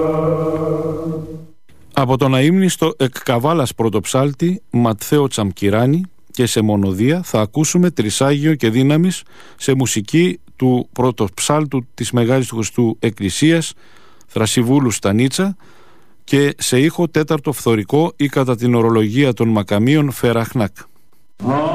Από τον αείμνηστο εκ Καβάλας πρωτοψάλτη Ματθαίο Τσαμκυράνη και σε μονοδία θα ακούσουμε Τρισάγιο και Δύναμης σε μουσική του πρωτοψάλτου της Μεγάλης του Χριστού Εκκλησίας Θρασιβούλου Στανίτσα και σε ήχο τέταρτο φθορικό ή κατά την ορολογία των Μακαμίων Φεραχνάκ.